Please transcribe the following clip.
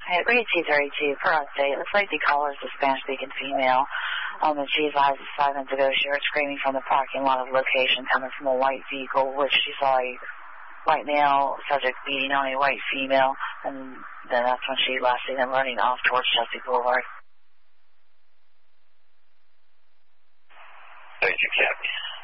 Hey, read T32 per update. It looks like the caller is a Spanish-speaking female. She advised 5 minutes ago she heard screaming from the parking lot of location coming from a white vehicle, which she saw a white male subject beating on a white female, and then that's when she last seen them running off towards Chelsea Boulevard. 32 copy.